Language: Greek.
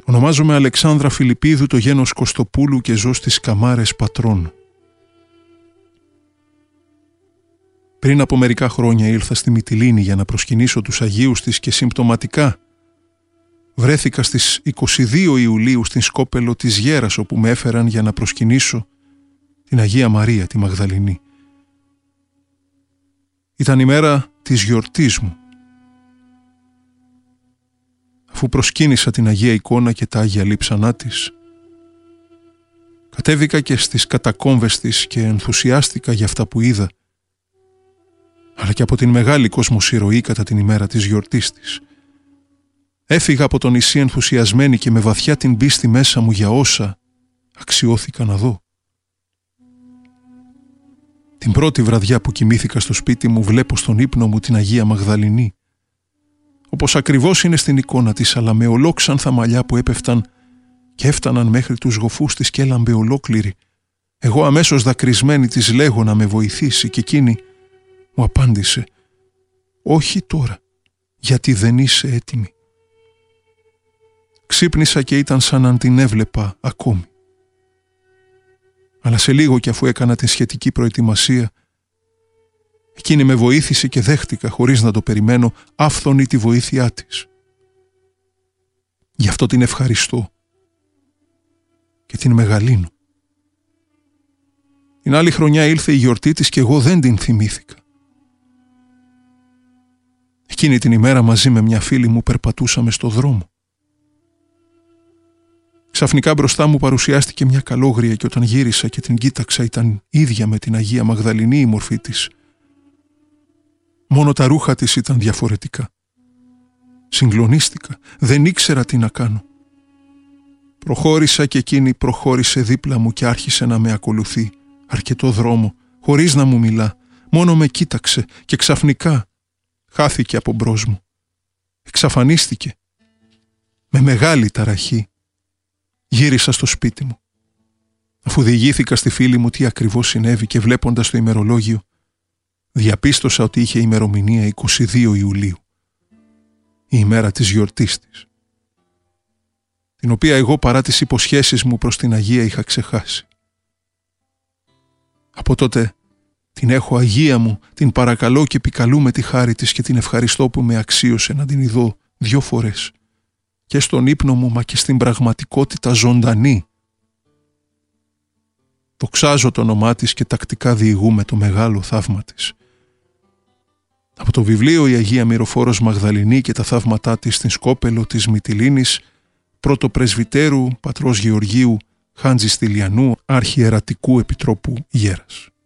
Ονομάζομαι Αλεξάνδρα Φιλιππίδου, το γένος Κωστοπούλου και ζω στις Καμάρες Πατρών. Πριν από μερικά χρόνια ήλθα στη Μυτιλήνη για να προσκυνήσω τους Αγίους της και συμπτωματικά βρέθηκα στις 22 Ιουλίου στην Σκόπελο της Γέρας, όπου με έφεραν για να προσκυνήσω την Αγία Μαρία τη Μαγδαληνή. Ήταν η μέρα της γιορτής μου. Αφού προσκύνησα την Αγία Εικόνα και τα Άγια Λείψανά της, κατέβηκα και στις κατακόμβες της και ενθουσιάστηκα για αυτά που είδα, αλλά και από την μεγάλη κοσμοσυρωή κατά την ημέρα της γιορτής της. Έφυγα από το νησί ενθουσιασμένη και με βαθιά την πίστη μέσα μου για όσα αξιώθηκα να δω. Την πρώτη βραδιά που κοιμήθηκα στο σπίτι μου βλέπω στον ύπνο μου την Αγία Μαγδαληνή, όπως ακριβώς είναι στην εικόνα της, αλλά με ολόξανθα μαλλιά που έπεφταν και έφταναν μέχρι τους γοφούς της και έλαμπε ολόκληρη. Εγώ αμέσως δακρυσμένη της λέγω να με βοηθήσει και εκείνη μου απάντησε «Όχι τώρα, γιατί δεν είσαι έτοιμη». Ξύπνησα και ήταν σαν να την έβλεπα ακόμη. Αλλά σε λίγο κι αφού έκανα την σχετική προετοιμασία, εκείνη με βοήθησε και δέχτηκα χωρίς να το περιμένω άφθονη τη βοήθειά της. Γι' αυτό την ευχαριστώ και την μεγαλύνω. Την άλλη χρονιά ήλθε η γιορτή της και εγώ δεν την θυμήθηκα. Εκείνη την ημέρα μαζί με μια φίλη μου περπατούσαμε στο δρόμο. Ξαφνικά μπροστά μου παρουσιάστηκε μια καλόγρια και όταν γύρισα και την κοίταξα ήταν ίδια με την Αγία Μαγδαληνή η μορφή της. Μόνο τα ρούχα της ήταν διαφορετικά. Συγκλονίστηκα, δεν ήξερα τι να κάνω. Προχώρησα και εκείνη προχώρησε δίπλα μου και άρχισε να με ακολουθεί αρκετό δρόμο, χωρίς να μου μιλά, μόνο με κοίταξε και ξαφνικά χάθηκε από μπρος μου. Εξαφανίστηκε. Με μεγάλη ταραχή γύρισα στο σπίτι μου. Αφού διηγήθηκα στη φίλη μου τι ακριβώς συνέβη και βλέποντας το ημερολόγιο, διαπίστωσα ότι είχε ημερομηνία 22 Ιουλίου, η ημέρα της γιορτής της, την οποία εγώ παρά τις υποσχέσεις μου προς την Αγία είχα ξεχάσει. Από τότε την έχω Αγία μου, την παρακαλώ και επικαλούμε τη χάρη της και την ευχαριστώ που με αξίωσε να την ειδώ 2 φορές, και στον ύπνο μου μα και στην πραγματικότητα ζωντανή. Δοξάζω το όνομά της και τακτικά διηγούμε το μεγάλο θαύμα της. Από το βιβλίο «Η Αγία Μυροφόρος Μαγδαληνή και τα θαύματά της στην Σκόπελο της Μυτιλήνης» πρωτοπρεσβυτέρου πατρός Γεωργίου Χάντζη Στυλιανού, αρχιερατικού επιτρόπου Γέρας.